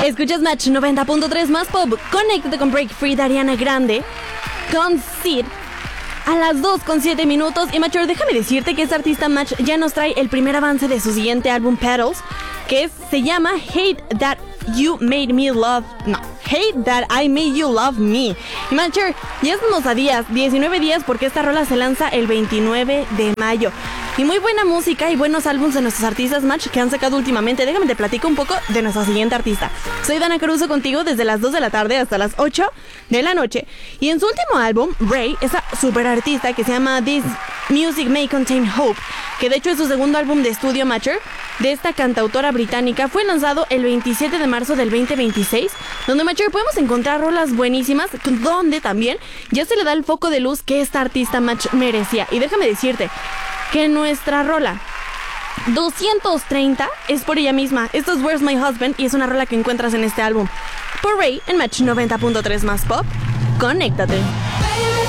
Escuchas Match 90.3 más pop. Conéctate con Break Free de Ariana Grande con Sid a las 2:07 Y Macho, déjame decirte que esta artista Match ya nos trae el primer avance de su siguiente álbum Petals, que se llama Hate That You Made Me Love... No, Hate That I Made You Love Me. Y Macho, ya estamos a 19 días porque esta rola se lanza el 29 de mayo. Y muy buena música y buenos álbumes de nuestros artistas Match que han sacado últimamente. Déjame te platico un poco de nuestra siguiente artista. Soy Dana Caruso contigo desde las 2 de la tarde hasta las 8 de la noche. Y en su último álbum, Ray, esa super artista que se llama This Music May Contain Hope, que de hecho es su segundo álbum de estudio Matcher, de esta cantautora británica, fue lanzado el 27 de marzo del 2026, donde Matcher podemos encontrar rolas buenísimas, donde también ya se le da el foco de luz que esta artista Match merecía. Y déjame decirte que nuestra rola 230 es por ella misma. Esto es Where's My Husband y es una rola que encuentras en este álbum. Por Ray en Match 90.3 más pop. Conéctate.